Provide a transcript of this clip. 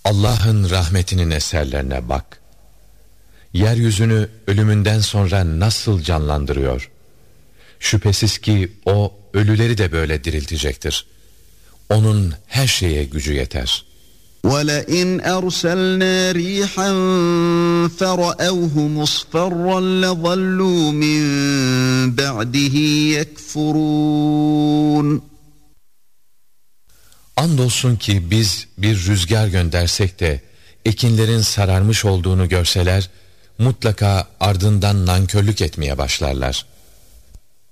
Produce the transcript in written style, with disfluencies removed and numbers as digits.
Allah'ın rahmetinin eserlerine bak. Yeryüzünü ölümünden sonra nasıl canlandırıyor? Şüphesiz ki O ölüleri de böyle diriltecektir. Onun her şeye gücü yeter. وَلَئِنْ أَرْسَلْنَا رِيحًا فَرَأَوْهُ مُصْفَرًّا لَظَلُّوا مِنْ بَعْدِهِ يَكْفُرُونَ. Andolsun ki biz bir rüzgar göndersek de ekinlerin sararmış olduğunu görseler mutlaka ardından nankörlük etmeye başlarlar.